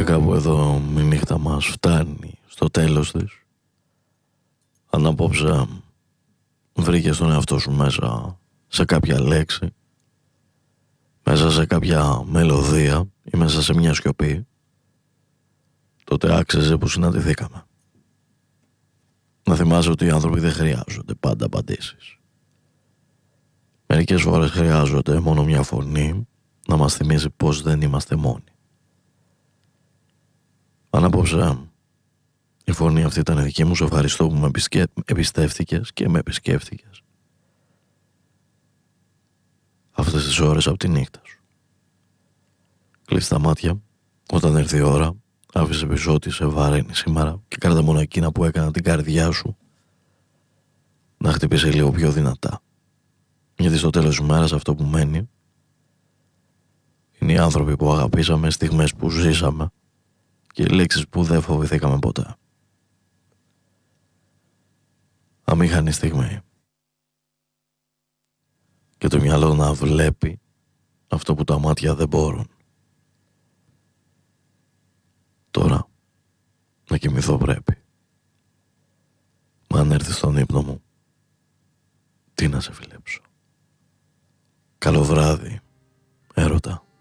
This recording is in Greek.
Και κάπου εδώ η νύχτα μας φτάνει στο τέλος της. Αν απόψε βρήκες τον εαυτό σου μέσα σε κάποια λέξη, μέσα σε κάποια μελωδία ή μέσα σε μια σιωπή, τότε άξιζε που συναντηθήκαμε. Να θυμάσαι ότι οι άνθρωποι δεν χρειάζονται πάντα απαντήσεις. Μερικές φορές χρειάζονται μόνο μια φωνή να μας θυμίζει πως δεν είμαστε μόνοι. Αν απόψε η φωνή αυτή ήταν δική μου, σε ευχαριστώ που με εμπιστεύτηκες και με επισκέφτηκες αυτές τις ώρες από τη νύχτα σου. Κλείς τα μάτια, όταν έρθει η ώρα, άφησε πίσω ότι σε βαραίνει σήμερα και κράτα μόνο εκείνα που έκανα την καρδιά σου να χτυπήσει λίγο πιο δυνατά. Γιατί στο τέλος της μέρας αυτό που μένει είναι οι άνθρωποι που αγαπήσαμε, στιγμές που ζήσαμε και οι λέξεις που δεν φοβηθήκαμε ποτέ. Αμήχανη στιγμή. Και το μυαλό να βλέπει αυτό που τα μάτια δεν μπορούν. Τώρα να κοιμηθώ πρέπει. Μα αν έρθει στον ύπνο μου, τι να σε φιλέψω. Καλό βράδυ, έρωτα.